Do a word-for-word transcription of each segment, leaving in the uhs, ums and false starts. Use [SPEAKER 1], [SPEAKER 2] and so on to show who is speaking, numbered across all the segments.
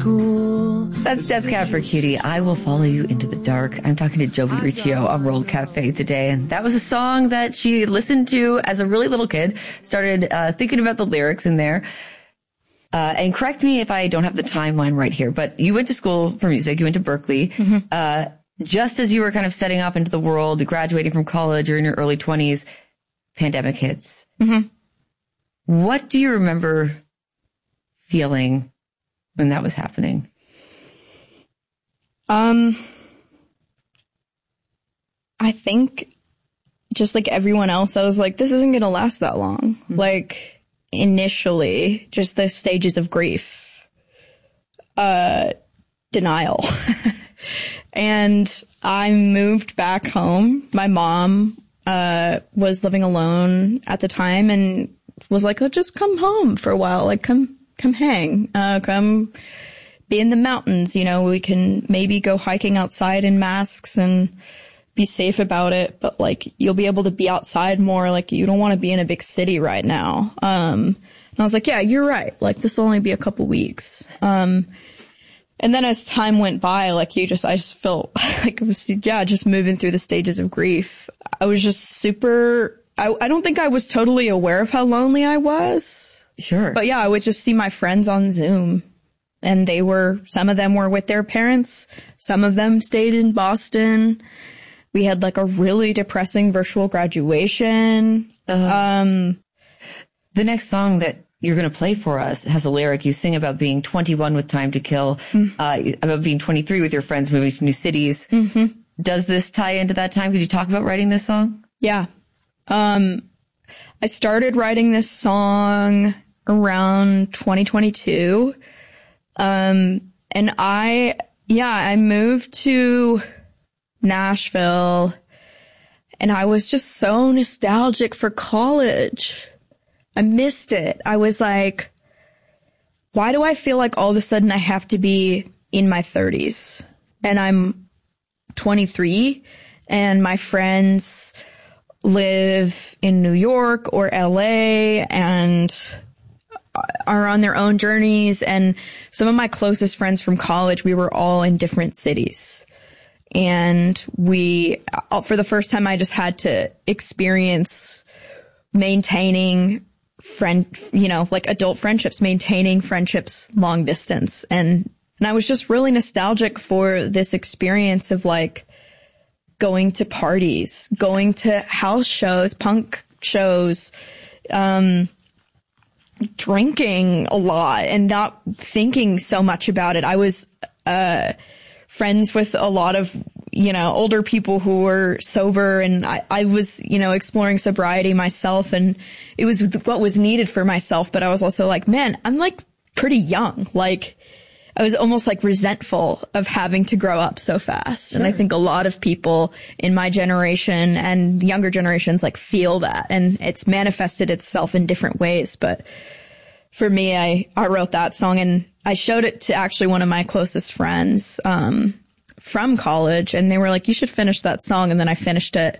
[SPEAKER 1] school.
[SPEAKER 2] That's Death Cab for Cutie. I Will Follow You Into the Dark. I'm talking to Jovi Riccio on World Cafe today, and that was a song that she listened to as a really little kid, started uh, thinking about the lyrics in there. Uh, and correct me if I don't have the timeline right here, but you went to school for music. You went to Berklee. Mm-hmm. Uh, just as you were kind of setting off into the world, graduating from college, or in your early twenties, pandemic hits.
[SPEAKER 3] Mm-hmm.
[SPEAKER 2] What do you remember feeling when that was happening?
[SPEAKER 3] Um, I think just like everyone else, I was like, this isn't going to last that long. Mm-hmm. Like initially, just the stages of grief, uh, denial. And I moved back home. My mom, uh, was living alone at the time and was like, oh, just come home for a while. Like come, come hang, uh, come be in the mountains. You know, we can maybe go hiking outside in masks and be safe about it. But like, you'll be able to be outside more. Like you don't want to be in a big city right now. Um, and I was like, yeah, you're right. Like this will only be a couple weeks. Um, and then as time went by, like you just, I just felt like it was, yeah, just moving through the stages of grief. I was just super, I, I don't think I was totally aware of how lonely I was.
[SPEAKER 2] Sure.
[SPEAKER 3] But yeah, I would just see my friends on Zoom, and they were, some of them were with their parents. Some of them stayed in Boston. We had like a really depressing virtual graduation.
[SPEAKER 2] Uh-huh.
[SPEAKER 3] Um,
[SPEAKER 2] the next song that you're going to play for us has a lyric. You sing about being twenty-one with time to kill, mm-hmm. uh, about being twenty-three with your friends moving to new cities.
[SPEAKER 3] Mm-hmm.
[SPEAKER 2] Does this tie into that time? Could you talk about writing this song?
[SPEAKER 3] Yeah. Um, I started writing this song around twenty twenty-two. Um, and I, yeah, I moved to Nashville, and I was just so nostalgic for college. I missed it. I was like, why do I feel like all of a sudden I have to be in my thirties and I'm twenty-three and my friends live in New York or L A and are on their own journeys. And some of my closest friends from college, we were all in different cities. And we, for the first time, I just had to experience maintaining friend, you know, like adult friendships, maintaining friendships long distance. And, and I was just really nostalgic for this experience of like going to parties, going to house shows, punk shows, um, drinking a lot and not thinking so much about it. I was, uh, friends with a lot of, you know, older people who were sober, and I, I was, you know, exploring sobriety myself, and it was what was needed for myself. But I was also like, man, I'm like pretty young. Like I was almost like resentful of having to grow up so fast. Sure. And I think a lot of people in my generation and younger generations like feel that, and it's manifested itself in different ways. But for me, I, I wrote that song, and I showed it to actually one of my closest friends, um, from college, and they were like, you should finish that song. And then I finished it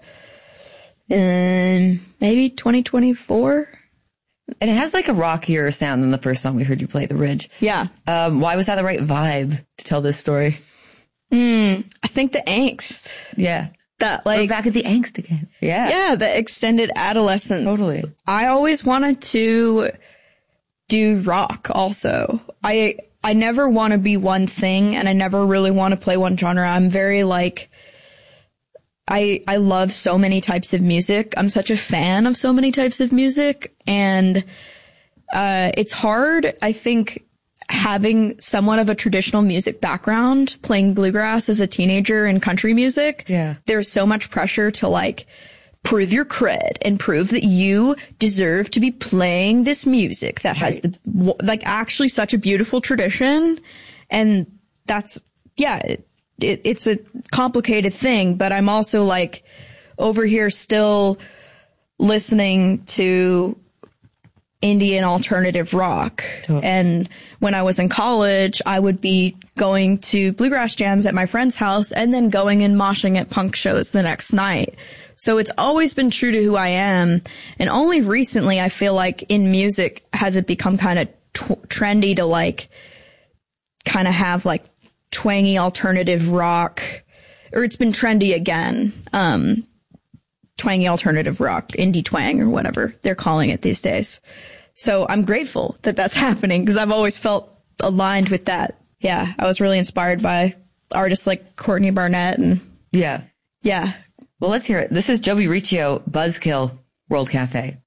[SPEAKER 3] in maybe twenty twenty-four.
[SPEAKER 2] And it has like a rockier sound than the first song we heard you play, The Ridge.
[SPEAKER 3] Yeah.
[SPEAKER 2] Um, why was that the right vibe to tell this story?
[SPEAKER 3] Mm, I think the angst.
[SPEAKER 2] Yeah.
[SPEAKER 3] That like.
[SPEAKER 2] We're back at the angst again. Yeah.
[SPEAKER 3] Yeah, the extended adolescence.
[SPEAKER 2] Totally.
[SPEAKER 3] I always wanted to do rock also. I, I never want to be one thing, and I never really want to play one genre. I'm very like, I, I love so many types of music. I'm such a fan of so many types of music, and, uh, it's hard, I think, having somewhat of a traditional music background, playing bluegrass as a teenager and country music.
[SPEAKER 2] Yeah.
[SPEAKER 3] There's so much pressure to like, prove your cred and prove that you deserve to be playing this music that has right. the, like actually such a beautiful tradition. And that's, yeah, it, it, it's a complicated thing, but I'm also like over here still listening to Indian alternative rock. Totally. And when I was in college, I would be going to bluegrass jams at my friend's house and then going and moshing at punk shows the next night. So it's always been true to who I am. And only recently I feel like in music has it become kind of t- trendy to like kind of have like twangy alternative rock, or it's been trendy again. Um, twangy alternative rock, indie twang or whatever they're calling it these days. So I'm grateful that that's happening because I've always felt aligned with that. Yeah. I was really inspired by artists like Courtney Barnett and
[SPEAKER 2] yeah.
[SPEAKER 3] Yeah.
[SPEAKER 2] Well, let's hear it. This is Joby Riccio, Buzzkill, World Cafe.